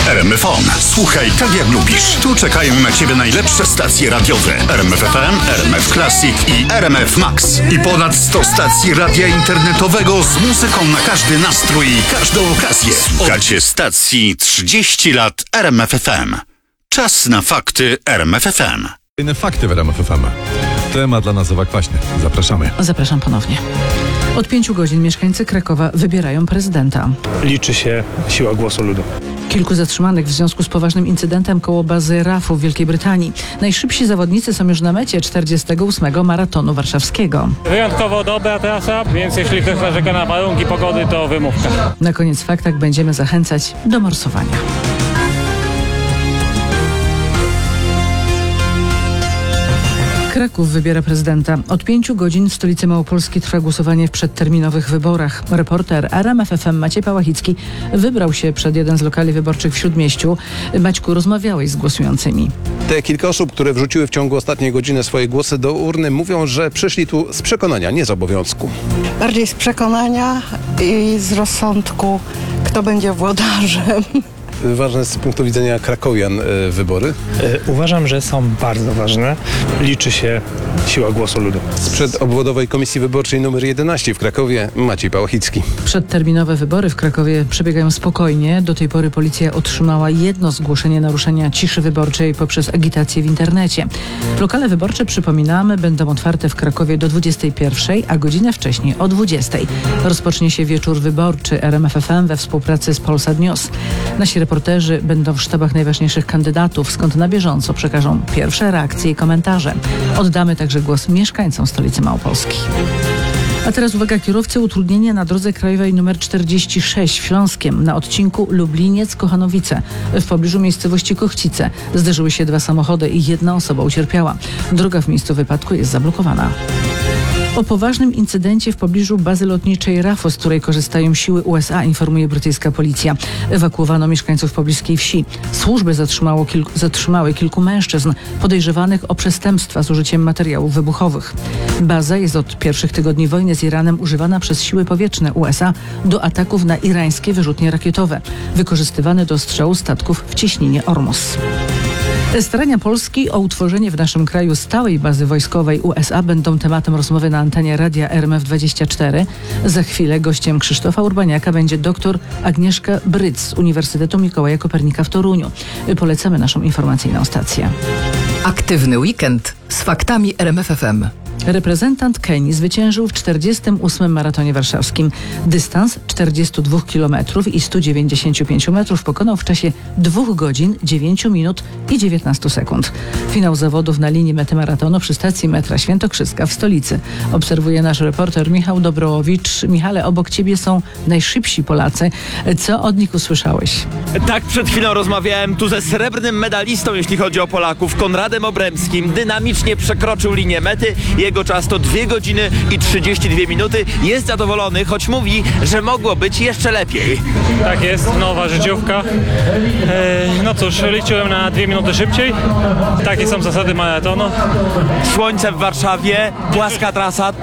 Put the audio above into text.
RMFFM. Słuchaj tak jak lubisz. Tu czekają na Ciebie najlepsze stacje radiowe. RMFFM, RMF Classic i RMF Max. I ponad 100 stacji radia internetowego z muzyką na każdy nastrój i każdą okazję. Słuchacie stacji 30 lat RMFFM. Czas na fakty RMFFM. Kolejne fakty w RMF FM. Temat dla nas kwaśny. Zapraszamy. Zapraszam ponownie. Od 5 godzin mieszkańcy Krakowa wybierają prezydenta. Liczy się siła głosu ludu. Kilku zatrzymanych w związku z poważnym incydentem koło bazy RAF-u w Wielkiej Brytanii. Najszybsi zawodnicy są już na mecie 48. maratonu warszawskiego. Wyjątkowo dobra trasa, więc jeśli ktoś narzeka na warunki pogody, to wymówka. Na koniec w faktach będziemy zachęcać do morsowania. Kraków wybiera prezydenta. Od 5 godzin w stolicy Małopolski trwa głosowanie w przedterminowych wyborach. Reporter RMFFM Maciej Pałachicki wybrał się przed jeden z lokali wyborczych w Śródmieściu. Maćku, rozmawiałeś z głosującymi. Te kilka osób, które wrzuciły w ciągu ostatniej godziny swoje głosy do urny, mówią, że przyszli tu z przekonania, nie z obowiązku. Bardziej z przekonania i z rozsądku, kto będzie włodarzem. Ważne z punktu widzenia krakowian wybory. Uważam, że są bardzo ważne. Liczy się siła głosu ludu. Sprzed obwodowej komisji wyborczej nr 11 w Krakowie Maciej Pałachicki. Przedterminowe wybory w Krakowie przebiegają spokojnie. Do tej pory policja otrzymała jedno zgłoszenie naruszenia ciszy wyborczej poprzez agitację w internecie. Lokale wyborcze, przypominamy, będą otwarte w Krakowie do 21, a godzinę wcześniej o 20. Rozpocznie się wieczór wyborczy RMFFM we współpracy z Polsat News. Nasi reporterzy będą w sztabach najważniejszych kandydatów, skąd na bieżąco przekażą pierwsze reakcje i komentarze. Oddamy także głos mieszkańcom stolicy Małopolski. A teraz uwaga, kierowcy, utrudnienia na drodze krajowej nr 46 w Śląskiem na odcinku Lubliniec-Kochanowice. W pobliżu miejscowości Kochcice zderzyły się 2 samochody i 1 osoba ucierpiała. Droga w miejscu wypadku jest zablokowana. O poważnym incydencie w pobliżu bazy lotniczej RAF-u, z której korzystają siły USA, informuje brytyjska policja. Ewakuowano mieszkańców pobliskiej wsi. Służby zatrzymały kilku mężczyzn podejrzewanych o przestępstwa z użyciem materiałów wybuchowych. Baza jest od pierwszych tygodni wojny z Iranem używana przez siły powietrzne USA do ataków na irańskie wyrzutnie rakietowe, wykorzystywane do strzału statków w cieśninie Ormus. Starania Polski o utworzenie w naszym kraju stałej bazy wojskowej USA będą tematem rozmowy na antenie radia RMF24. Za chwilę gościem Krzysztofa Urbaniaka będzie dr Agnieszka Bryc z Uniwersytetu Mikołaja Kopernika w Toruniu. Polecamy naszą informacyjną stację. Aktywny weekend z faktami RMFFM. Reprezentant Kenii zwyciężył w 48. maratonie warszawskim. Dystans 42 km i 195 metrów pokonał w czasie 2 godzin, 9 minut i 19 sekund. Finał zawodów na linii mety maratonu przy stacji metra Świętokrzyska w stolicy. Obserwuje nasz reporter Michał Dobrołowicz. Michale, obok ciebie są najszybsi Polacy. Co od nich usłyszałeś? Tak, przed chwilą rozmawiałem tu ze srebrnym medalistą, jeśli chodzi o Polaków, Konradem Obremskim. Dynamicznie przekroczył linię mety. Jego czas to 2 godziny i 32 minuty. Jest zadowolony, choć mówi, że mogło być jeszcze lepiej. Tak jest, nowa życiówka. No cóż, liczyłem na 2 minuty szybciej. Takie są zasady maratonu. Słońce w Warszawie, płaska trasa,